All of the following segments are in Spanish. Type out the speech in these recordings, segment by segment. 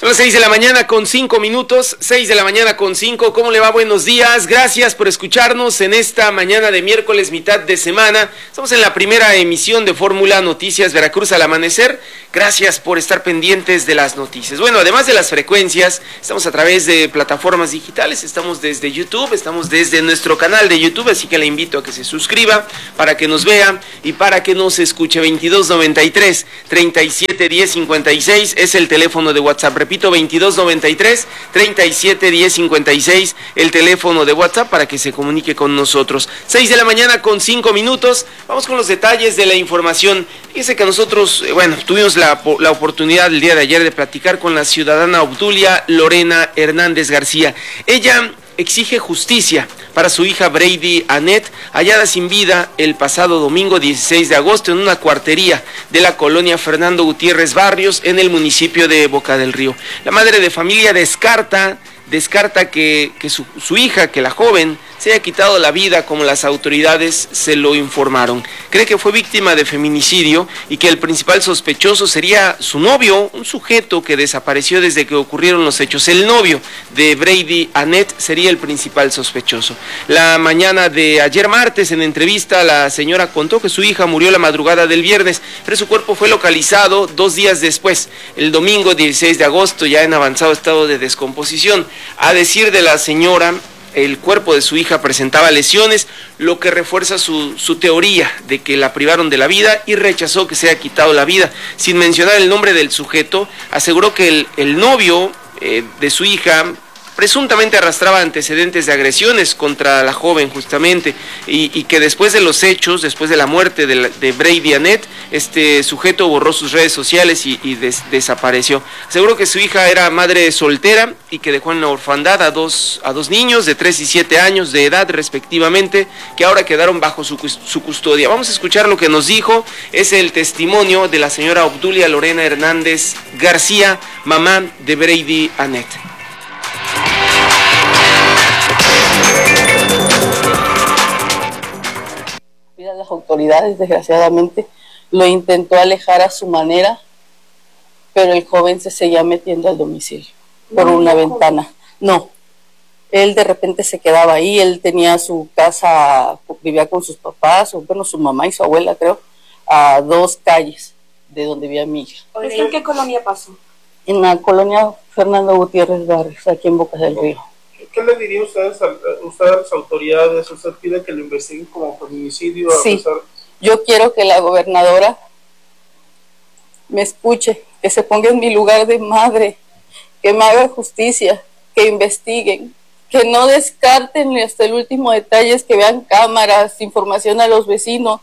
Son las 6 de la mañana con 5 minutos, 6 de la mañana con 5. ¿Cómo le va? Buenos días. Gracias por escucharnos en esta mañana de miércoles, mitad de semana. Estamos en la primera emisión de Fórmula Noticias Veracruz al amanecer. Gracias por estar pendientes de las noticias. Bueno, además de las frecuencias, estamos a través de plataformas digitales. Estamos desde YouTube, estamos desde nuestro canal de YouTube, así que le invito a que se suscriba para que nos vea y para que nos escuche. 2293 37 10 56 es el teléfono de WhatsApp. Repito, 2293 37 10 56, el teléfono de WhatsApp para que se comunique con nosotros. 6 de la mañana con 5 minutos. Vamos con los detalles de la información. Fíjese que nosotros, tuvimos la oportunidad el día de ayer de platicar con la ciudadana Obdulia Lorena Hernández García. Ella exige justicia para su hija Brady Annette, hallada sin vida el pasado domingo 16 de agosto en una cuartería de la colonia Fernando Gutiérrez Barrios en el municipio de Boca del Río. La madre de familia descarta que su hija, que la joven, se haya quitado la vida como las autoridades se lo informaron. Cree que fue víctima de feminicidio y que el principal sospechoso sería su novio, un sujeto que desapareció desde que ocurrieron los hechos. El novio de Brady Annette sería el principal sospechoso. La mañana de ayer martes, en entrevista, la señora contó que su hija murió la madrugada del viernes, pero su cuerpo fue localizado 2 días después, el domingo 16 de agosto, ya en avanzado estado de descomposición. A decir de la señora, el cuerpo de su hija presentaba lesiones, lo que refuerza su teoría de que la privaron de la vida, y rechazó que se haya quitado la vida. Sin mencionar el nombre del sujeto, aseguró que el novio de su hija presuntamente arrastraba antecedentes de agresiones contra la joven justamente, y que después de los hechos, después de la muerte de Brady Annette, este sujeto borró sus redes sociales y desapareció. Aseguró que su hija era madre soltera y que dejó en la orfandad a dos niños de 3 y 7 años de edad respectivamente, que ahora quedaron bajo su custodia. Vamos a escuchar lo que nos dijo. Es el testimonio de la señora Obdulia Lorena Hernández García, mamá de Brady Annette. Las autoridades, desgraciadamente, lo intentó alejar a su manera, pero el joven se seguía metiendo al domicilio por una ventana. No, él de repente se quedaba ahí. Él tenía su casa, vivía con sus papás, su mamá y su abuela, creo, a 2 calles de donde vivía mi hija. ¿En qué colonia pasó? En la colonia Fernando Gutiérrez Barrios, aquí en Boca del Río. ¿Qué le diría ustedes a las autoridades? ¿Usted pide que lo investiguen como feminicidio? Sí, yo quiero que la gobernadora me escuche, que se ponga en mi lugar de madre, que me haga justicia, que investiguen, que no descarten hasta el último detalle, que vean cámaras, información a los vecinos,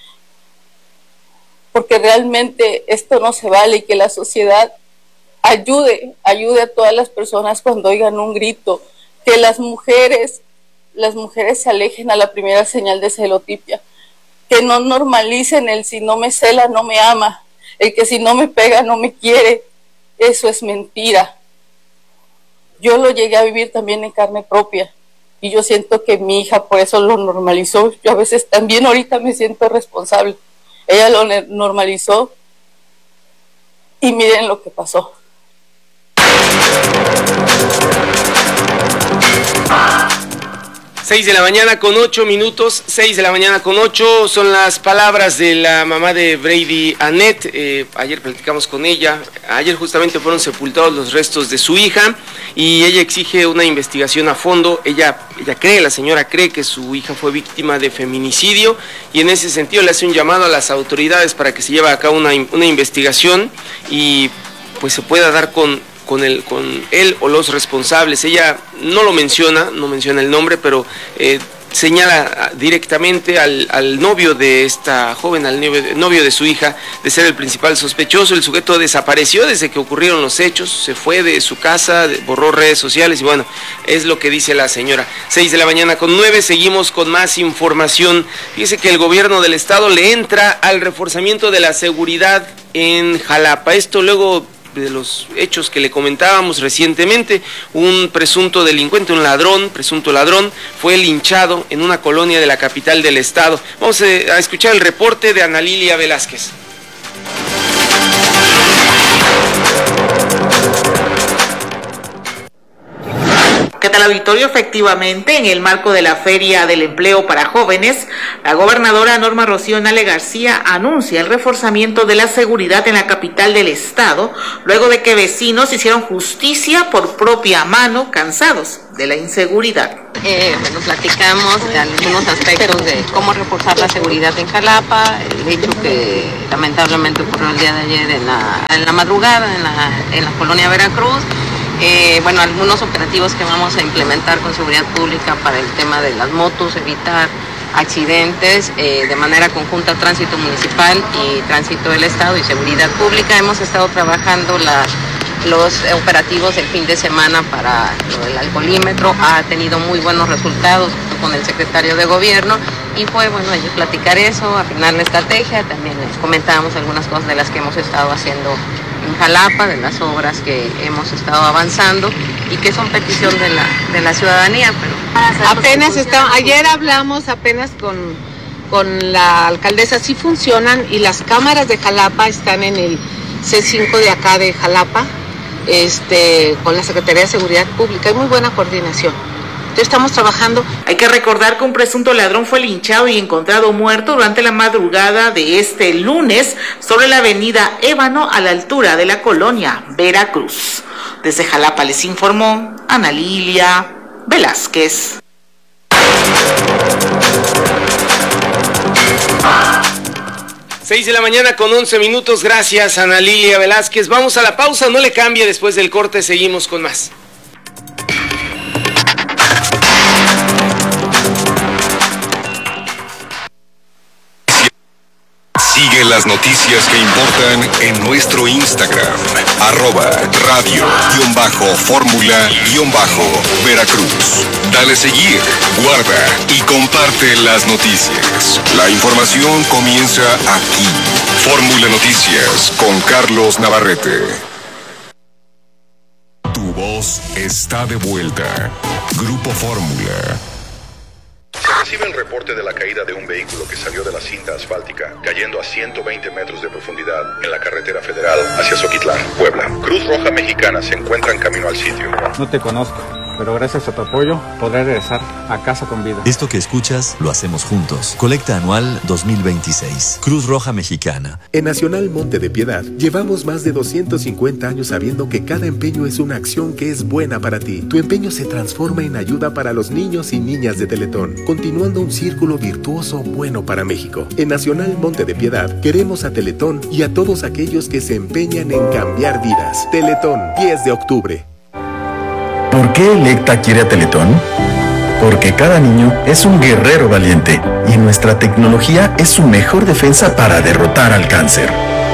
porque realmente esto no se vale, y que la sociedad ayude a todas las personas cuando oigan un grito, que las mujeres se alejen a la primera señal de celotipia, que no normalicen el si no me cela no me ama, el que si no me pega no me quiere. Eso es mentira. Yo lo llegué a vivir también en carne propia, y yo siento que mi hija por eso lo normalizó. Yo a veces también ahorita me siento responsable. Ella lo normalizó, y miren lo que pasó. 6 de la mañana con 8 minutos, 6 de la mañana con 8, son las palabras de la mamá de Brady Annette. Ayer platicamos con ella. Ayer justamente fueron sepultados los restos de su hija, y ella exige una investigación a fondo. La señora cree que su hija fue víctima de feminicidio, y en ese sentido le hace un llamado a las autoridades para que se lleve a cabo una investigación y pues se pueda dar con él o los responsables. Ella no menciona el nombre, pero señala directamente al novio de esta joven, al novio de su hija, de ser el principal sospechoso. El sujeto desapareció desde que ocurrieron los hechos, se fue de su casa, borró redes sociales, y bueno, es lo que dice la señora. 6 de la mañana con 9, seguimos con más información. Fíjese que el gobierno del estado le entra al reforzamiento de la seguridad en Jalapa. Esto luego de los hechos que le comentábamos recientemente. Un presunto delincuente, presunto ladrón, fue linchado en una colonia de la capital del estado. Vamos a escuchar el reporte de Ana Lilia Velázquez. al auditorio. Efectivamente, en el marco de la Feria del Empleo para Jóvenes, la gobernadora Norma Rocío Nale García anuncia el reforzamiento de la seguridad en la capital del estado, luego de que vecinos hicieron justicia por propia mano, cansados de la inseguridad. Bueno, platicamos de algunos aspectos de cómo reforzar la seguridad en Jalapa, el hecho que lamentablemente ocurrió el día de ayer en la madrugada en la colonia Veracruz. Bueno, algunos operativos que vamos a implementar con seguridad pública para el tema de las motos, evitar accidentes de manera conjunta, tránsito municipal y tránsito del Estado y seguridad pública. Hemos estado trabajando los operativos el fin de semana para lo del alcoholímetro, ha tenido muy buenos resultados con el secretario de gobierno y fue bueno allí platicar eso, afinar la estrategia. También les comentábamos algunas cosas de las que hemos estado haciendo en Jalapa, de las obras que hemos estado avanzando y que son petición de la ciudadanía. Pero ayer hablamos apenas con la alcaldesa, sí funcionan, y las cámaras de Jalapa están en el C5 de acá de Jalapa, con la Secretaría de Seguridad Pública. Hay muy buena coordinación. Estamos trabajando. Hay que recordar que un presunto ladrón fue linchado y encontrado muerto durante la madrugada de este lunes sobre la avenida Ébano a la altura de la colonia Veracruz. Desde Jalapa les informó Ana Lilia Velázquez. 6 de la mañana con 11 minutos. Gracias, Ana Lilia Velázquez. Vamos a la pausa, no le cambie, después del corte seguimos con más. Sigue las noticias que importan en nuestro Instagram, @radio_fórmula_Veracruz. Dale seguir, guarda y comparte las noticias. La información comienza aquí. Fórmula Noticias con Carlos Navarrete. Tu voz está de vuelta. Grupo Fórmula. Se recibe el reporte de la caída de un vehículo que salió de la cinta asfáltica, cayendo a 120 metros de profundidad en la carretera federal hacia Zoquitlán, Puebla. Cruz Roja Mexicana se encuentra en camino al sitio. No te conozco, pero gracias a tu apoyo podré regresar a casa con vida. Esto que escuchas lo hacemos juntos. Colecta anual 2026. Cruz Roja Mexicana. En Nacional Monte de Piedad llevamos más de 250 años sabiendo que cada empeño es una acción que es buena para ti. Tu empeño se transforma en ayuda para los niños y niñas de Teletón, continuando un círculo virtuoso bueno para México. En Nacional Monte de Piedad queremos a Teletón y a todos aquellos que se empeñan en cambiar vidas. Teletón, 10 de octubre. ¿Por qué Electa quiere a Teletón? Porque cada niño es un guerrero valiente y nuestra tecnología es su mejor defensa para derrotar al cáncer.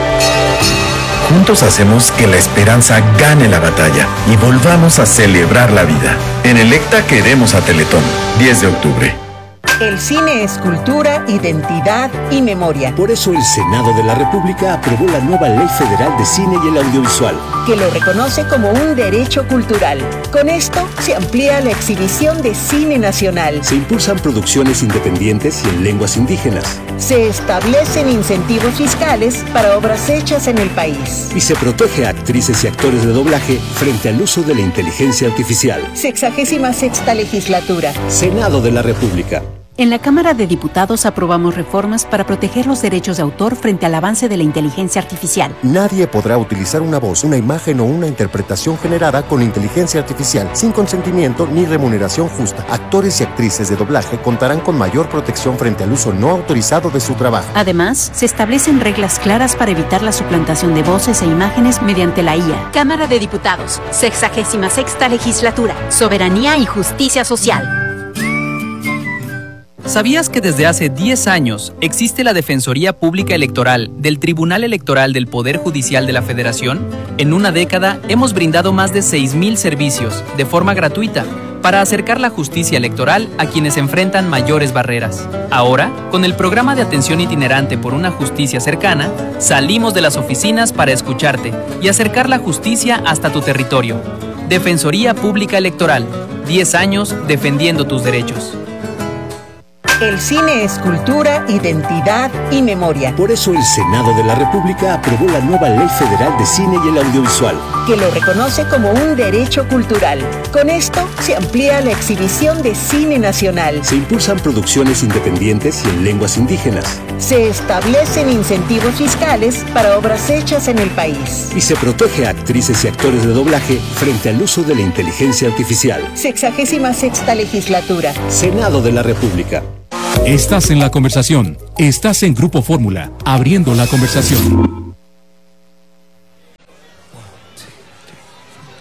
Juntos hacemos que la esperanza gane la batalla y volvamos a celebrar la vida. En Electa queremos a Teletón, 10 de octubre. El cine es cultura, identidad y memoria. Por eso el Senado de la República aprobó la nueva Ley Federal de Cine y el Audiovisual, que lo reconoce como un derecho cultural. Con esto se amplía la exhibición de cine nacional. Se impulsan producciones independientes y en lenguas indígenas. Se establecen incentivos fiscales para obras hechas en el país. Y se protege a actrices y actores de doblaje frente al uso de la inteligencia artificial. 66ª legislatura. Senado de la República. En la Cámara de Diputados aprobamos reformas para proteger los derechos de autor frente al avance de la inteligencia artificial. Nadie podrá utilizar una voz, una imagen o una interpretación generada con inteligencia artificial sin consentimiento ni remuneración justa. Actores y actrices de doblaje contarán con mayor protección frente al uso no autorizado de su trabajo. Además, se establecen reglas claras para evitar la suplantación de voces e imágenes mediante la IA. Cámara de Diputados, 66ª legislatura, soberanía y justicia social. ¿Sabías que desde hace 10 años existe la Defensoría Pública Electoral del Tribunal Electoral del Poder Judicial de la Federación? En una década hemos brindado más de 6,000 servicios de forma gratuita para acercar la justicia electoral a quienes enfrentan mayores barreras. Ahora, con el programa de atención itinerante por una justicia cercana, salimos de las oficinas para escucharte y acercar la justicia hasta tu territorio. Defensoría Pública Electoral, 10 años defendiendo tus derechos. El cine es cultura, identidad y memoria. Por eso el Senado de la República aprobó la nueva Ley Federal de Cine y el Audiovisual, que lo reconoce como un derecho cultural. Con esto se amplía la exhibición de cine nacional. Se impulsan producciones independientes y en lenguas indígenas. Se establecen incentivos fiscales para obras hechas en el país. Y se protege a actrices y actores de doblaje frente al uso de la inteligencia artificial. 66ª legislatura. Senado de la República. Estás en la conversación. Estás en Grupo Fórmula, abriendo la conversación.